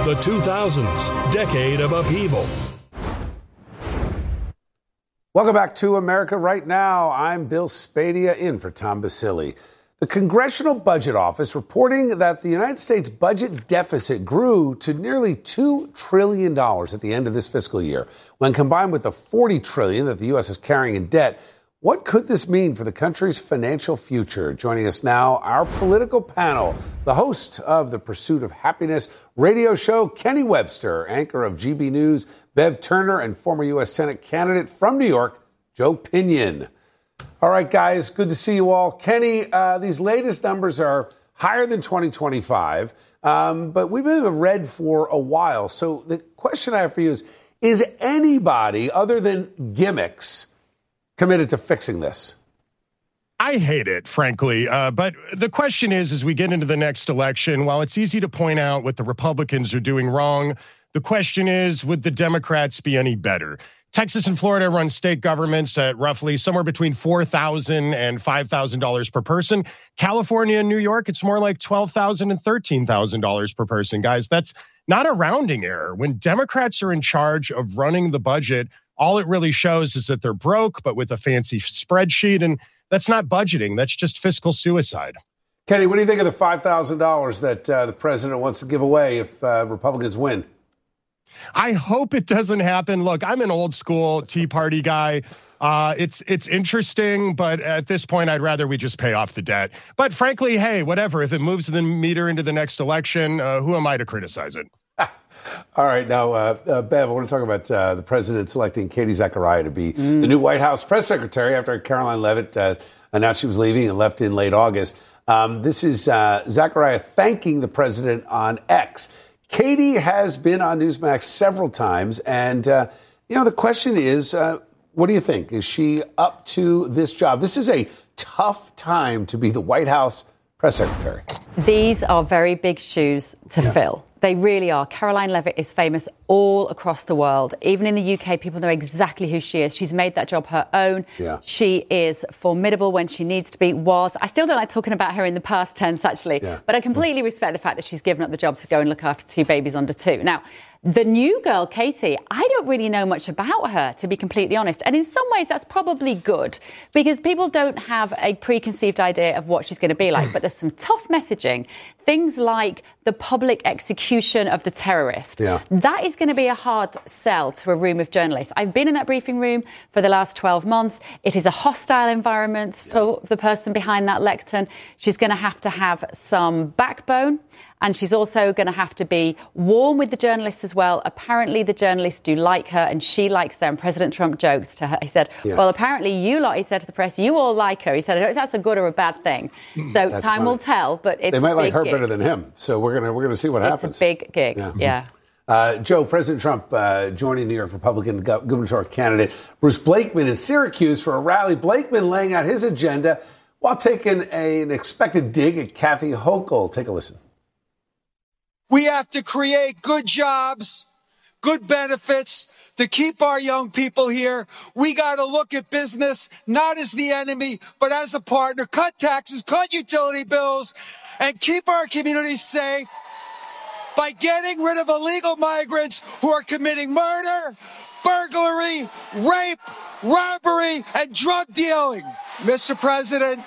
The 2000s, decade of upheaval. Welcome back to America Right Now. I'm Bill Spadea in for Tom Basili. The Congressional Budget Office reporting that the United States budget deficit grew to nearly $2 trillion at the end of this fiscal year. When combined with the $40 trillion that the U.S. is carrying in debt, what could this mean for the country's financial future? Joining us now, our political panel, the host of the Pursuit of Happiness radio show, Kenny Webster, anchor of GB News, Bev Turner, and former U.S. Senate candidate from New York, Joe Pinion. All right, guys, good to see you all. Kenny, these latest numbers are higher than 2025, but we've been in the red for a while. So the question I have for you is anybody other than gimmicks committed to fixing this? I hate it, frankly. But the question is, as we get into the next election, while it's easy to point out what the Republicans are doing wrong, the question is, would the Democrats be any better? Texas and Florida run state governments at roughly somewhere between $4,000 and $5,000 per person. California and New York, it's more like $12,000 and $13,000 per person. Guys, that's not a rounding error. When Democrats are in charge of running the budget, all it really shows is that they're broke, but with a fancy spreadsheet. And that's not budgeting. That's just fiscal suicide. Kenny, what do you think of the $5,000 that the president wants to give away if Republicans win? I hope it doesn't happen. Look, I'm an old school Tea Party guy. It's interesting, but at this point, I'd rather we just pay off the debt. But frankly, hey, whatever. If it moves the meter into the next election, who am I to criticize it? All right. Now, Bev, I want to talk about the president selecting Katie Zachariah to be the new White House press secretary after Caroline Leavitt announced she was leaving and left in late August. This is Zachariah thanking the president on X. Katie has been on Newsmax several times, and, the question is, what do you think? Is she up to this job? This is a tough time to be the White House press secretary. These are very big shoes to fill. They really are. Caroline Leavitt is famous all across the world. Even in the UK, people know exactly who she is. She's made that job her own. Yeah. She is formidable when she needs to be, I still don't like talking about her in the past tense, actually. Yeah. But I completely respect the fact that she's given up the job to go and look after two babies under 2. Now, the new girl, Katie, I don't really know much about her, to be completely honest. And in some ways, that's probably good because people don't have a preconceived idea of what she's going to be like. But there's some tough messaging. Things like the public execution of the terrorist. Yeah. That is going to be a hard sell to a room of journalists. I've been in that briefing room for the last 12 months. It is a hostile environment for the person behind that lectern. She's going to have some backbone. And she's also going to have to be warm with the journalists as well. Apparently, the journalists do like her and she likes them. President Trump joked to her. He said, well, apparently you lot, he said to the press, you all like her. He said, I don't know if that's a good or a bad thing. So time will tell, but it's They might like her gig. Better than him. So we're gonna see what happens. It's a big gig, yeah. Joe, President Trump joining New York Republican gubernatorial candidate Bruce Blakeman in Syracuse for a rally. Blakeman laying out his agenda while taking an expected dig at Kathy Hochul. Take a listen. We have to create good jobs, good benefits to keep our young people here. We got to look at business not as the enemy, but as a partner. Cut taxes, cut utility bills, and keep our communities safe by getting rid of illegal migrants who are committing murder, burglary, rape, robbery, and drug dealing. Mr. President,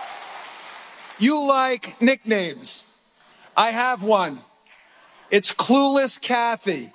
you like nicknames. I have one. It's Clueless Kathy.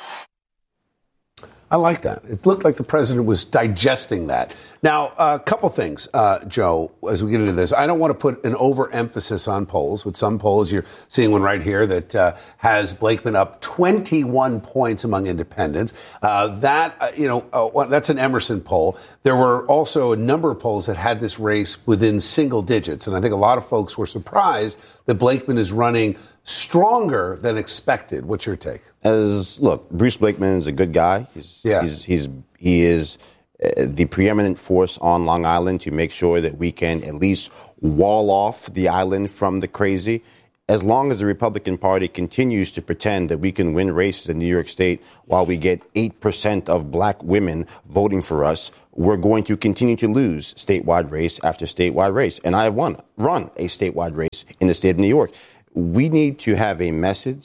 I like that. It looked like the president was digesting that. Now, a couple things, Joe, as we get into this. I don't want to put an overemphasis on polls. With some polls, you're seeing one right here that has Blakeman up 21 points among independents. That's an Emerson poll. There were also a number of polls that had this race within single digits. And I think a lot of folks were surprised that Blakeman is running stronger than expected. What's your take? Bruce Blakeman is a good guy. He is the preeminent force on Long Island to make sure that we can at least wall off the island from the crazy. As long as the Republican Party continues to pretend that we can win races in New York State while we get 8% of black women voting for us, we're going to continue to lose statewide race after statewide race. And I have run a statewide race in the state of New York. We need to have a message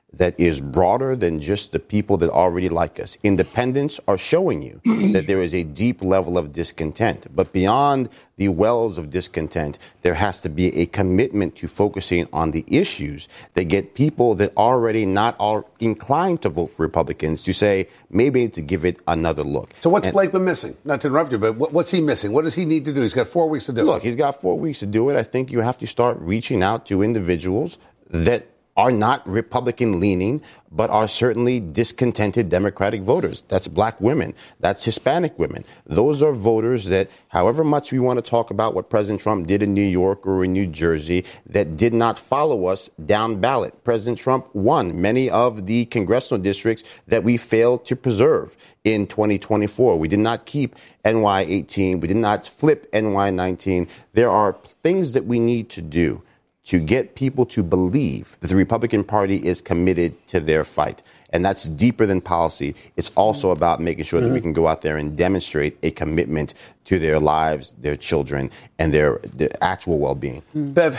that is broader than just the people that already like us. Independents are showing you that there is a deep level of discontent. But beyond the wells of discontent, there has to be a commitment to focusing on the issues that get people that already not are inclined to vote for Republicans to say, maybe to give it another look. So what's Blakeman missing? Not to interrupt you, but what's he missing? What does he need to do? He's got 4 weeks to do it. Look, he's got 4 weeks to do it. I think you have to start reaching out to individuals that are not Republican-leaning, but are certainly discontented Democratic voters. That's black women. That's Hispanic women. Those are voters that, however much we want to talk about what President Trump did in New York or in New Jersey, that did not follow us down ballot. President Trump won many of the congressional districts that we failed to preserve in 2024. We did not keep NY 18. We did not flip NY 19. There are things that we need to do to get people to believe that the Republican Party is committed to their fight. And that's deeper than policy. It's also about making sure that we can go out there and demonstrate a commitment to their lives, their children, and their actual well-being. Bev,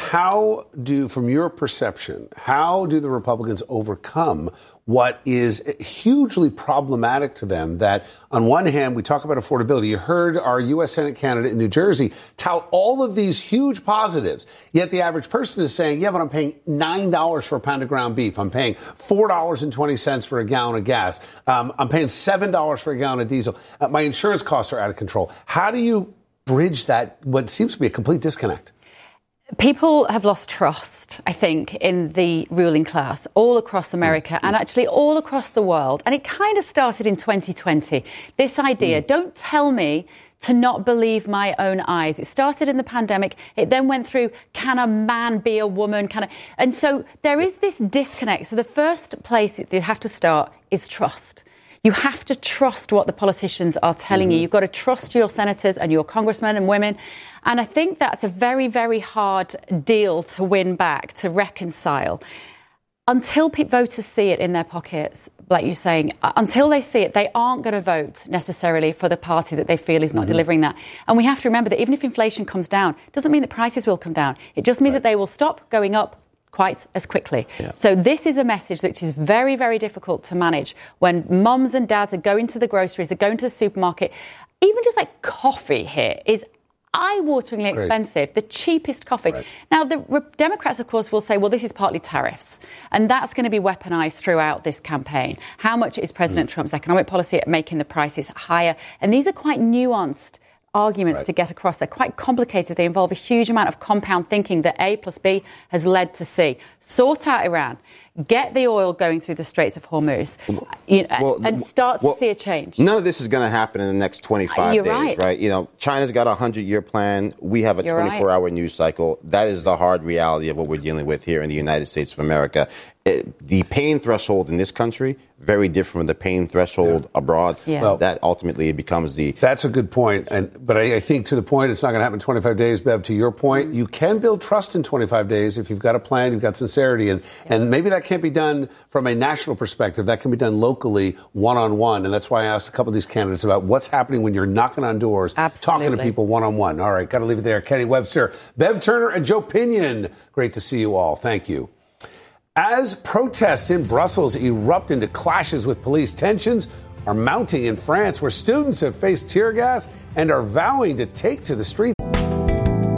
from your perception, how do the Republicans overcome what is hugely problematic to them? That on one hand, we talk about affordability. You heard our U.S. Senate candidate in New Jersey tout all of these huge positives, yet the average person is saying, yeah, but I'm paying $9 for a pound of ground beef. I'm paying $4.20 for a gallon of gas. I'm paying $7 for a gallon of diesel. My insurance costs are out of control. How do you bridge that, what seems to be a complete disconnect? People have lost trust, I think, in the ruling class all across America and actually all across the world. And it kind of started in 2020. This idea, don't tell me to not believe my own eyes. It started in the pandemic. It then went through, can a man be a woman? And so there is this disconnect. So the first place you have to start is trust. You have to trust what the politicians are telling you. You've got to trust your senators and your congressmen and women. And I think that's a very, very hard deal to win back, to reconcile. Until voters see it in their pockets, like you're saying, until they see it, they aren't going to vote necessarily for the party that they feel is not delivering that. And we have to remember that even if inflation comes down, it doesn't mean that prices will come down. It just means that they will stop going up quite as quickly. Yeah. So this is a message which is very, very difficult to manage when mums and dads are going to the groceries, they're going to the supermarket. Even just like coffee here is eye-wateringly expensive, the cheapest coffee. Right. Now, the Democrats, of course, will say, well, this is partly tariffs, and that's going to be weaponized throughout this campaign. How much is President Trump's economic policy at making the prices higher? And these are quite nuanced arguments to get across. They're quite complicated. They involve a huge amount of compound thinking that A plus B has led to C. Sort out Iran. Get the oil going through the Straits of Hormuz, and start to see a change. None of this is going to happen in the next 25 days, right? You know, China's got a 100-year plan. We have a 24-hour news cycle. That is the hard reality of what we're dealing with here in the United States of America. The pain threshold in this country, very different from the pain threshold abroad. Yeah. Well, that ultimately becomes the... That's a good point. But I think to the point, it's not going to happen in 25 days, Bev. To your point, you can build trust in 25 days if you've got a plan, you've got sincerity. And maybe that can't be done from a national perspective. That can be done locally, one-on-one. And that's why I asked a couple of these candidates about what's happening when you're knocking on doors, talking to people one-on-one. All right, got to leave it there. Kenny Webster, Bev Turner, and Joe Pinion. Great to see you all. Thank you. As protests in Brussels erupt into clashes with police, tensions are mounting in France, where students have faced tear gas and are vowing to take to the streets